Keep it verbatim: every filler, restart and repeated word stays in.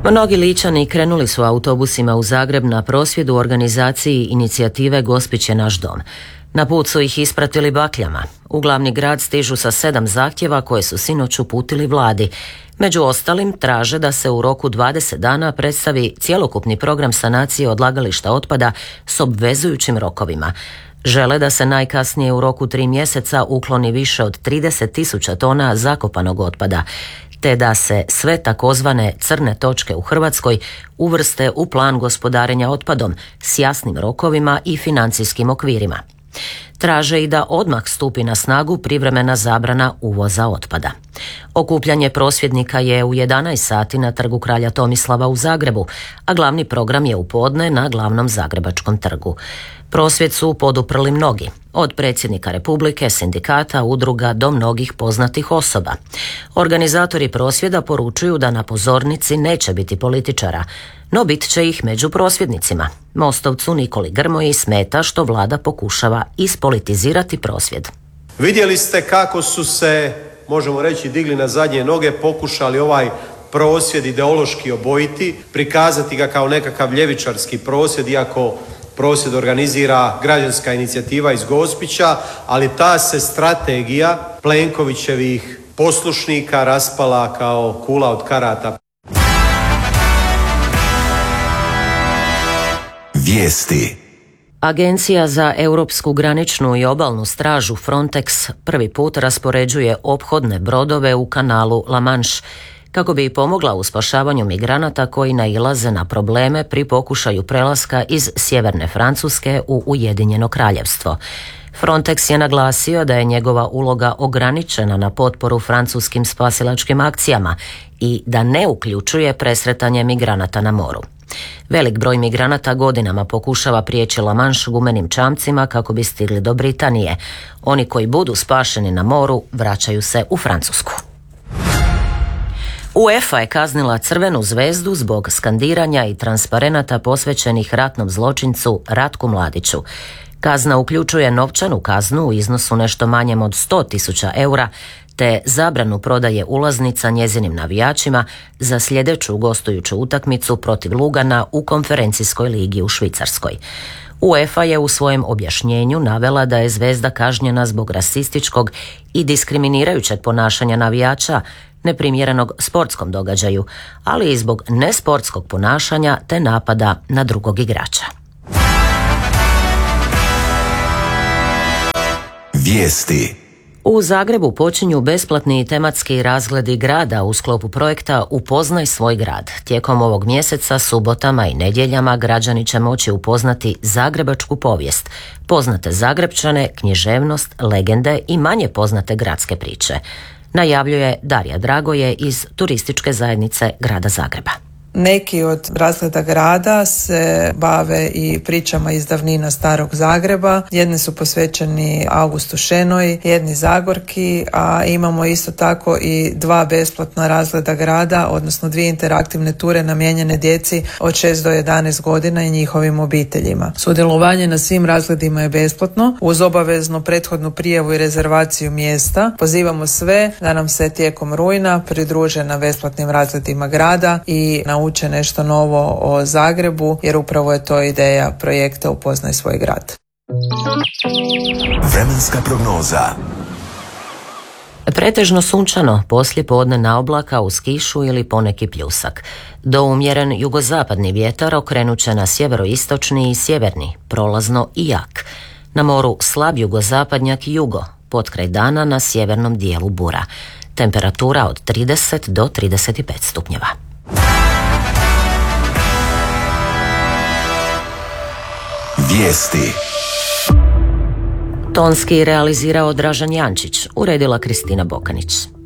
Mnogi Ličani krenuli su autobusima u Zagreb na prosvjed u organizaciji inicijative Gospić je naš dom. Na put su ih ispratili bakljama. U glavni grad stižu sa sedam zahtjeva koje su sinoć uputili vladi. Među ostalim traže da se u roku dvadeset dana predstavi cjelokupni program sanacije odlagališta otpada s obvezujućim rokovima. Žele da se najkasnije u roku tri mjeseca ukloni više od trideset tisuća tona zakopanog otpada, te da se sve takozvane crne točke u Hrvatskoj uvrste u plan gospodarenja otpadom s jasnim rokovima i financijskim okvirima. Traže i da odmah stupi na snagu privremena zabrana uvoza otpada. Okupljanje prosvjednika je u jedanaest sati na Trgu kralja Tomislava u Zagrebu, a glavni program je u podne na glavnom Zagrebačkom trgu. Prosvjed su poduprli mnogi, od predsjednika Republike, sindikata, udruga do mnogih poznatih osoba. Organizatori prosvjeda poručuju da na pozornici neće biti političara, no bit će ih među prosvjednicima. Mostovcu Nikoli Grmoji smeta što vlada pokušava ispolitizirati prosvjed. Vidjeli ste kako su se, možemo reći, digli na zadnje noge, pokušali ovaj prosvjed ideološki obojiti, prikazati ga kao nekakav ljevičarski prosvjed, iako prosvjed organizira građanska inicijativa iz Gospića, ali ta se strategija Plenkovićevih poslušnika raspala kao kula od karata. Vijesti. Agencija za europsku graničnu i obalnu stražu Frontex prvi put raspoređuje ophodne brodove u kanalu La Manche kako bi pomogla u spašavanju migranata koji nailaze na probleme pri pokušaju prelaska iz sjeverne Francuske u Ujedinjeno kraljevstvo. Frontex je naglasio da je njegova uloga ograničena na potporu francuskim spasilačkim akcijama i da ne uključuje presretanje migranata na moru. Velik broj migranata godinama pokušava prijeći La Manche gumenim čamcima kako bi stigli do Britanije. Oni koji budu spašeni na moru vraćaju se u Francusku. UEFA je kaznila Crvenu zvezdu zbog skandiranja i transparenata posvećenih ratnom zločincu Ratku Mladiću. Kazna uključuje novčanu kaznu u iznosu nešto manjem od sto tisuća eura, te zabranu prodaje ulaznica njezinim navijačima za sljedeću gostujuću utakmicu protiv Lugana u konferencijskoj ligi u Švicarskoj. UEFA je u svojem objašnjenju navela da je Zvezda kažnjena zbog rasističkog i diskriminirajućeg ponašanja navijača neprimjerenog sportskom događaju, ali i zbog nesportskog ponašanja te napada na drugog igrača. Vijesti. U Zagrebu počinju besplatni tematski razgledi grada u sklopu projekta Upoznaj svoj grad. Tijekom ovog mjeseca, subotama i nedjeljama građani će moći upoznati zagrebačku povijest, poznate Zagrepčane, književnost, legende i manje poznate gradske priče. Najavljuje Darija Dragoje iz Turističke zajednice grada Zagreba. Neki od razgleda grada se bave i pričama iz davnina starog Zagreba. Jedni su posvećeni Augustu Šenoj, jedni Zagorki, a imamo isto tako i dva besplatna razgleda grada, odnosno dvije interaktivne ture namijenjene djeci od šest do jedanaest godina i njihovim obiteljima. Sudjelovanje na svim razgledima je besplatno, uz obaveznu prethodnu prijavu i rezervaciju mjesta. Pozivamo sve da nam se tijekom rujna pridruže na besplatnim razgledima grada i nauče nešto novo o Zagrebu, jer upravo je to ideja projekta Upoznaj svoj grad. Vremenska prognoza. Pretežno sunčano, poslije podne na oblaka uz kišu ili poneki pljusak. Do umjeren jugozapadni vjetar okrenut će na sjeveroistočni i sjeverni, prolazno i jak. Na moru slab jugozapadnjak i jugo, potkraj dana na sjevernom dijelu bura. Temperatura od trideset do trideset pet stupnjeva. Vijesti. Tonski realizirao Dražen Jančić, uredila Kristina Bokanić.